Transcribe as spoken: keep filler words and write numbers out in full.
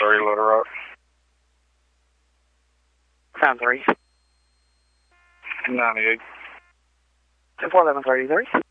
thirty Little Rock. Sound three. ninety-eight. ten four eleven thirty-three.